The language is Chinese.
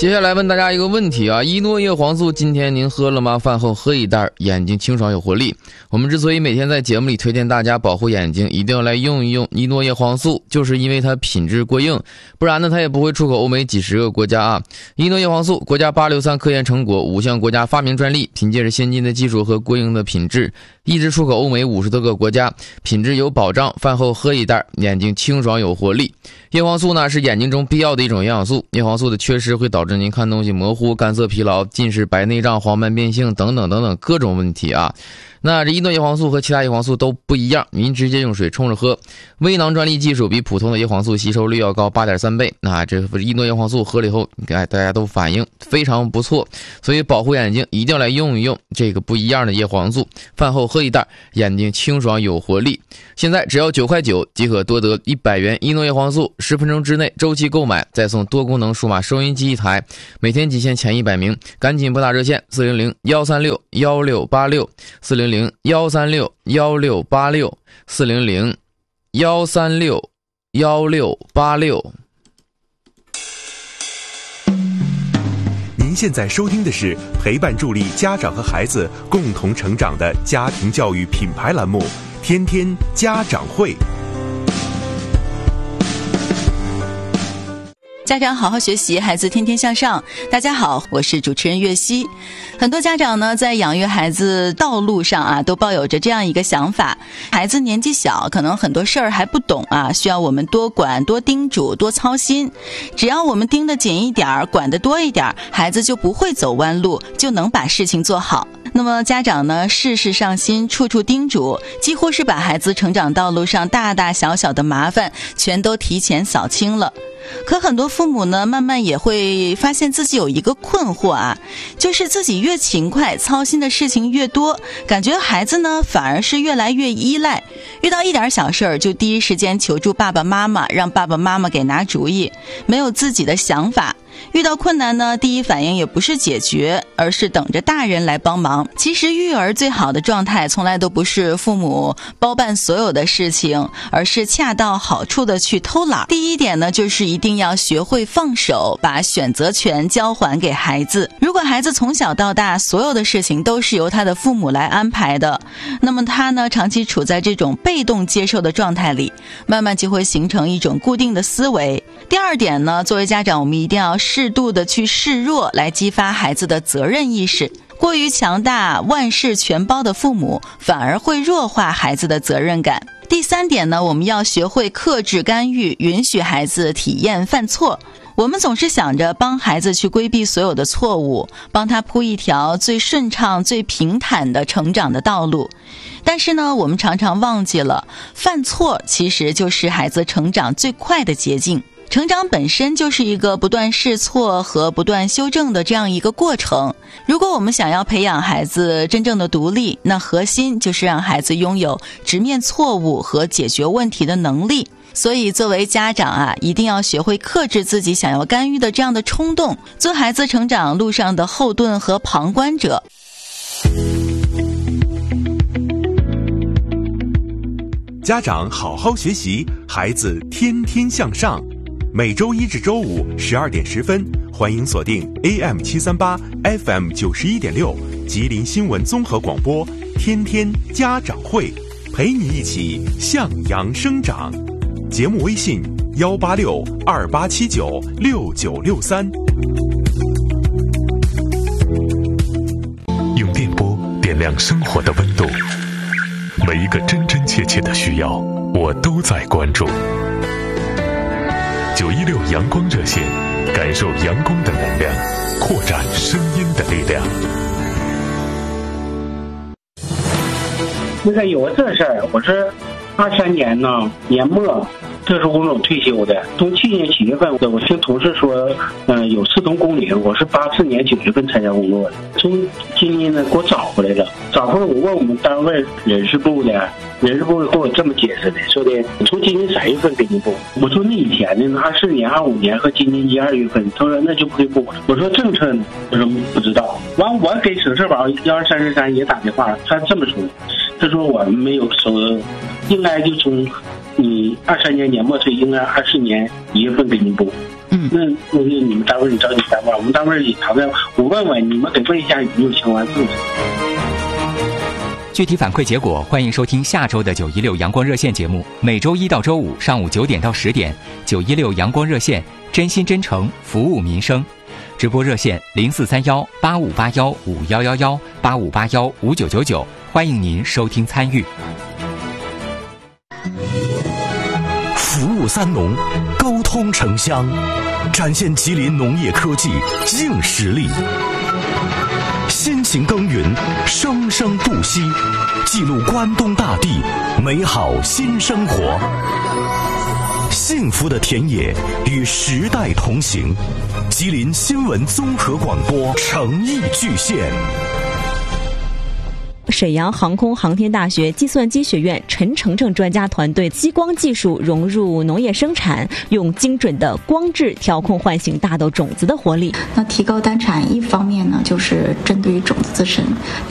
接下来问大家一个问题啊，伊诺叶黄素今天您喝了吗？饭后喝一袋，眼睛清爽有活力。我们之所以每天在节目里推荐大家保护眼睛，一定要来用一用伊诺叶黄素，就是因为它品质过硬，不然呢它也不会出口欧美几十个国家啊。伊诺叶黄素国家863科研成果，5项国家发明专利，凭借着先进的技术和过硬的品质，一直出口欧美50多个国家，品质有保障。饭后喝一袋，眼睛清爽有活力。叶黄素呢是眼睛中必要的一种营养素，叶黄素的缺失会导致您看东西模糊、干涩疲劳、近视、白内障、黄斑变性等等等等各种问题啊。那这伊诺叶黄素和其他叶黄素都不一样，您直接用水冲着喝，微囊专利技术比普通的叶黄素吸收率要高 8.3 倍。那这伊诺叶黄素喝了以后，大家都反应非常不错，所以保护眼睛一定要来用一用这个不一样的叶黄素，饭后喝一袋，眼睛清爽有活力。现在只要9块9即可多得100元伊诺叶黄素，10分钟之内周期购买再送多功能数码收音机1台，每天仅限前100名，赶紧拨打热线400-136-1686 400-136-1686 400-136-1686。 您现在收听的是陪伴助力家长和孩子共同成长的家庭教育品牌栏目《天天家长会》。 家长好好学习，孩子天天向上。大家好，我是主持人岳熙。很多家长呢，在养育孩子道路上啊，都抱有着这样一个想法：孩子年纪小，可能很多事儿还不懂啊，需要我们多管、多叮嘱、多操心。只要我们盯得紧一点，管得多一点，孩子就不会走弯路，就能把事情做好。那么家长呢，事事上心，处处叮嘱，几乎是把孩子成长道路上大大小小的麻烦全都提前扫清了。可很多父母呢，慢慢也会发现自己有一个困惑啊，就是自己越勤快，操心的事情越多，感觉孩子呢反而是越来越依赖，遇到一点小事儿就第一时间求助爸爸妈妈，让爸爸妈妈给拿主意，没有自己的想法。遇到困难呢，第一反应也不是解决，而是等着大人来帮忙。其实育儿最好的状态从来都不是父母包办所有的事情，而是恰到好处的去偷懒。第一点呢，就是一定要学会放手，把选择权交还给孩子。如果孩子从小到大所有的事情都是由他的父母来安排的，那么他呢长期处在这种被动接受的状态里，慢慢就会形成一种固定的思维。第二点呢，作为家长，我们一定要适度的去示弱，来激发孩子的责任意识。过于强大、万事全包的父母，反而会弱化孩子的责任感。第三点呢，我们要学会克制干预，允许孩子体验犯错。我们总是想着帮孩子去规避所有的错误，帮他铺一条最顺畅、最平坦的成长的道路。但是呢，我们常常忘记了，犯错其实就是孩子成长最快的捷径。成长本身就是一个不断试错和不断修正的这样一个过程。如果我们想要培养孩子真正的独立，那核心就是让孩子拥有直面错误和解决问题的能力。所以作为家长啊，一定要学会克制自己想要干预的这样的冲动，做孩子成长路上的后盾和旁观者。 家长好好学习，孩子天天向上。每周一至周五12点10分，欢迎锁定 AM738 FM91.6 吉林新闻综合广播，天天家长会，陪你一起向阳生长。节目微信18628796963。 用电波点亮生活的温度，每一个真真切切的需要，我都在关注。916阳光热线，感受阳光的能量，扩展声音的力量。 那个有个这事儿，我是23年呢年末特殊工种退休的，从去年7月份，我听同事说，有4等工龄，我是84年9月份参加工作的，从今年呢给我找回来了，找回来我问我们单位人事部的，人事部跟我这么解释的，说的从今年3月份给你补。我说那以前呢，24年、25年和今年1、2月份，他说那就不给补。我说政策我说不知道。完我给省社保12343也打电话，他这么说，他说我们没有收，应该就从你23年年末退，应该24年1月份给你补。 那我就你们单位你找你单位，我们单位也谈的，我问问你们得问一下有没有相关证据。 具体反馈结果，欢迎收听下周的916阳光热线节目，每周一到周五上午9点到10点，916阳光热线，真心真诚服务民生。直播热线04318581511185815999，欢迎您收听参与。 服务三农，沟通城乡，展现吉林农业科技硬实力。辛勤耕耘，生生不息，记录关东大地美好新生活。幸福的田野与时代同行，吉林新闻综合广播诚意巨献。 沈阳航空航天大学计算机学院陈程程专家团队激光技术融入农业生产，用精准的光质调控唤醒大豆种子的活力。 那提高单产，一方面呢就是针对于种子自身，